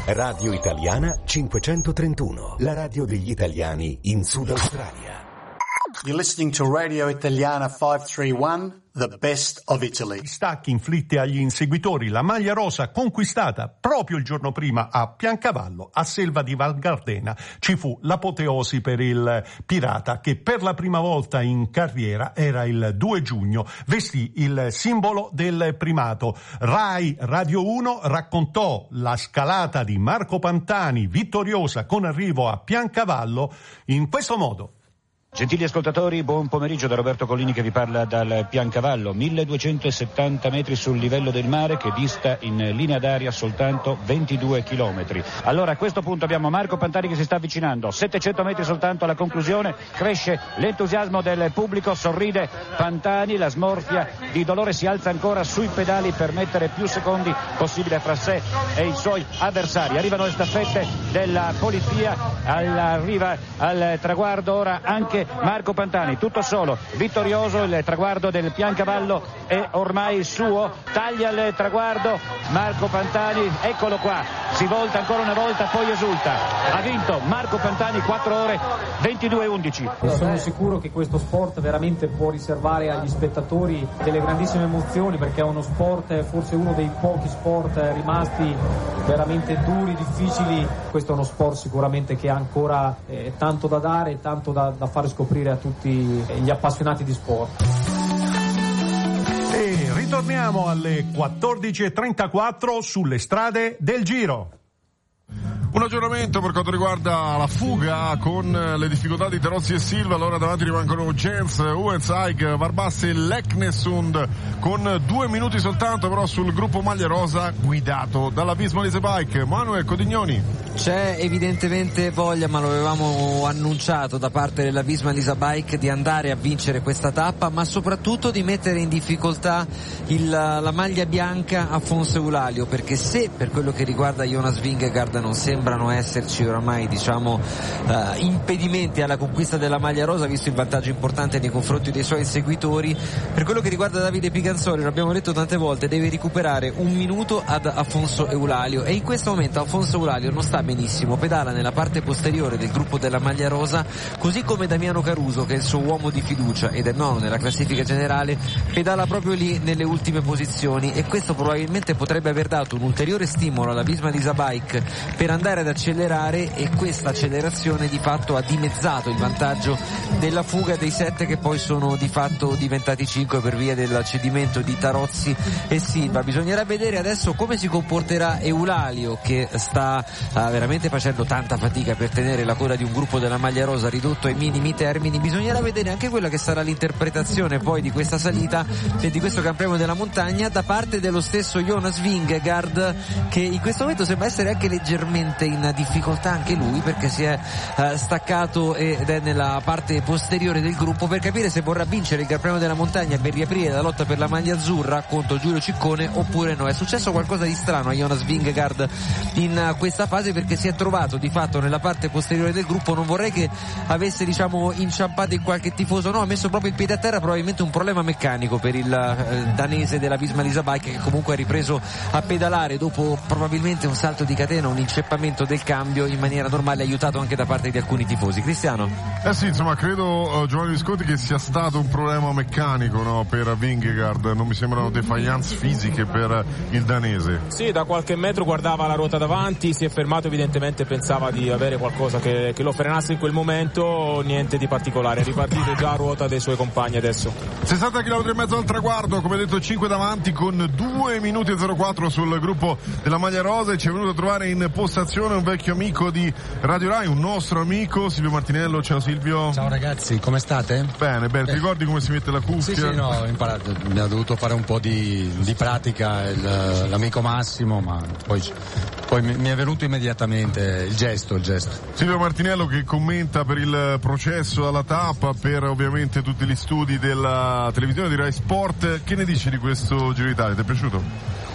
Radio Italiana 531, la radio degli italiani in Sud Australia. You're listening to Radio Italiana 531, the best of Italy. Stacchi inflitti agli inseguitori, la maglia rosa conquistata proprio il giorno prima a Piancavallo, a Selva di Val Gardena. Ci fu l'apoteosi per il pirata che per la prima volta in carriera, era il 2 giugno, vestì il simbolo del primato. Rai Radio 1 raccontò la scalata di Marco Pantani vittoriosa con arrivo a Piancavallo in questo modo. Gentili ascoltatori, buon pomeriggio da Roberto Collini che vi parla dal Piancavallo, 1270 metri sul livello del mare che dista in linea d'aria soltanto 22 chilometri. Allora a questo punto abbiamo Marco Pantani che si sta avvicinando, 700 metri soltanto alla conclusione, cresce l'entusiasmo del pubblico, sorride Pantani, la smorfia di dolore si alza ancora sui pedali per mettere più secondi possibile fra sé e i suoi avversari. Arrivano le staffette della polizia, arriva al traguardo ora anche Marco Pantani, tutto solo, vittorioso, il traguardo del Piancavallo è ormai suo, taglia il traguardo Marco Pantani, eccolo qua, si volta ancora una volta, poi esulta, ha vinto Marco Pantani 4 ore 22:11. Sono sicuro che questo sport veramente può riservare agli spettatori delle grandissime emozioni, perché è uno sport, forse uno dei pochi sport rimasti veramente duri, difficili. Questo è uno sport sicuramente che ha ancora tanto da dare, tanto da fare scoprire a tutti gli appassionati di sport. E ritorniamo alle 14:34 sulle strade del Giro. Un aggiornamento per quanto riguarda la fuga con le difficoltà di Terozzi e Silva. Allora davanti rimangono Jens, Uwenzaig, Varbasse e Leknesund con 2 minuti soltanto però sul gruppo maglia rosa guidato dalla Visma Lease Bike. Manuel Codignoni. C'è evidentemente voglia, ma lo avevamo annunciato da parte della Visma Lease Bike, di andare a vincere questa tappa, ma soprattutto di mettere in difficoltà la maglia bianca Afonso Eulalia, perché se per quello che riguarda Jonas Vingegaard non sembrano esserci oramai impedimenti alla conquista della maglia rosa, visto il vantaggio importante nei confronti dei suoi inseguitori, per quello che riguarda Davide Piganzoli, lo abbiamo detto tante volte, deve recuperare 1 minuto ad Afonso Eulalia, e in questo momento Afonso Eulalia non sta benissimo, pedala nella parte posteriore del gruppo della maglia rosa, così come Damiano Caruso, che è il suo uomo di fiducia ed è nono nella classifica generale, pedala proprio lì nelle ultime posizioni, e questo probabilmente potrebbe aver dato un ulteriore stimolo alla Visma Lease Bike per andare ad accelerare, e questa accelerazione di fatto ha dimezzato il vantaggio della fuga dei 7, che poi sono di fatto diventati 5 per via del cedimento di Tarozzi e Silva. Bisognerà vedere adesso come si comporterà Eulalio, che sta veramente facendo tanta fatica per tenere la coda di un gruppo della maglia rosa ridotto ai minimi termini. Bisognerà vedere anche quella che sarà l'interpretazione poi di questa salita e di questo Gran Premio della Montagna da parte dello stesso Jonas Vingegaard, che in questo momento sembra essere anche leggermente in difficoltà anche lui, perché si è staccato ed è nella parte posteriore del gruppo per capire se vorrà vincere il Gran Premio della Montagna per riaprire la lotta per la maglia azzurra contro Giulio Ciccone oppure no. È successo qualcosa di strano a Jonas Vingegaard in questa fase, perché si è trovato di fatto nella parte posteriore del gruppo. Non vorrei che avesse inciampato in qualche tifoso, no, ha messo proprio il piede a terra, probabilmente un problema meccanico per il danese della Visma Lease Bike, che comunque ha ripreso a pedalare dopo probabilmente un salto di catena, un inceppamento del cambio in maniera normale, aiutato anche da parte di alcuni tifosi. Cristiano? Sì, insomma, credo Giovanni Visconti che sia stato un problema meccanico, no, per Vingegaard, non mi sembrano defiance fisiche per il danese. Sì, da qualche metro guardava la ruota davanti, si è fermato, evidentemente pensava di avere qualcosa che lo frenasse in quel momento, niente di particolare, è ripartito già a ruota dei suoi compagni adesso. 60 km e mezzo al traguardo, come detto 5 davanti con 2 minuti e 04 sul gruppo della maglia rosa, e ci è venuto a trovare in postazione un vecchio amico di Radio Rai, un nostro amico, Silvio Martinello. Ciao Silvio. Ciao ragazzi, come state? Bene, ti ricordi come si mette la cuffia? Sì, no, ho imparato, mi ha dovuto fare un po' di pratica l'amico Massimo, ma poi mi è venuto immediatamente il gesto. Silvio Martinello che commenta per il processo alla tappa, per ovviamente tutti gli studi della televisione di Rai Sport. Che ne dici di questo Giro d'Italia? Ti è piaciuto?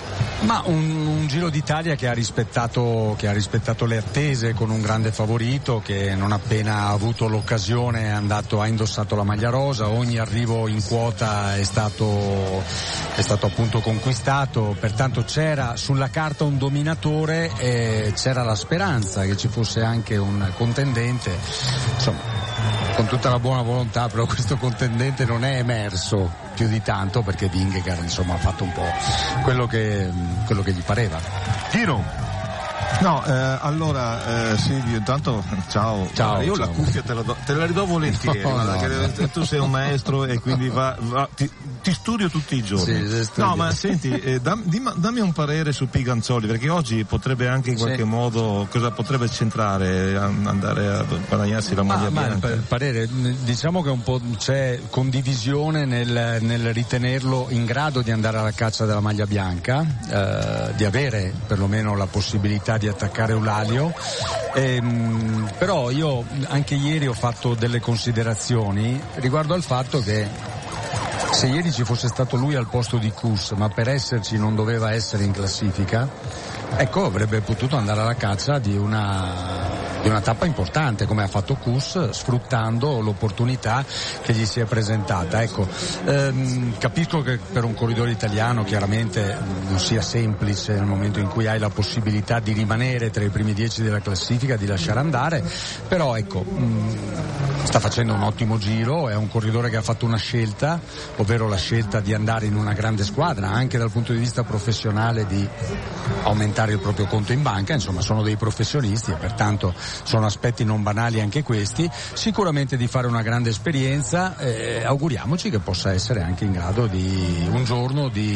Ma un Giro d'Italia che ha rispettato le attese, con un grande favorito che non appena ha avuto l'occasione ha indossato la maglia rosa. Ogni arrivo in quota è stato appunto conquistato, pertanto c'era sulla carta un dominatore e c'era la speranza che ci fosse anche un contendente. Insomma, con tutta la buona volontà, però questo contendente non è emerso più di tanto, perché Vingegaard insomma ha fatto un po' quello che gli pareva. Tiro. No, allora Silvio, intanto ciao. Io la cuffia te la ridò volentieri, perché tu sei un maestro e quindi ti studio tutti i giorni. Sì, no, ma senti, dammi un parere su Piganzoli, perché oggi potrebbe anche in qualche modo, cosa potrebbe centrare, andare a guadagnarsi la maglia bianca? Il parere, diciamo che un po' c'è condivisione nel ritenerlo in grado di andare alla caccia della maglia bianca, di avere perlomeno la possibilità di attaccare Eulalia, però io anche ieri ho fatto delle considerazioni riguardo al fatto che se ieri ci fosse stato lui al posto di Kuss, ma per esserci non doveva essere in classifica, ecco, avrebbe potuto andare alla caccia di una tappa importante, come ha fatto Kuss, sfruttando l'opportunità che gli si è presentata. Ecco, capisco che per un corridore italiano chiaramente non sia semplice nel momento in cui hai la possibilità di rimanere tra i primi 10 della classifica, di lasciare andare, però ecco, sta facendo un ottimo giro, è un corridore che ha fatto una scelta, ovvero la scelta di andare in una grande squadra, anche dal punto di vista professionale, di aumentare il proprio conto in banca. Insomma, sono dei professionisti e pertanto sono aspetti non banali anche questi. Sicuramente di fare una grande esperienza, auguriamoci che possa essere anche in grado di un giorno di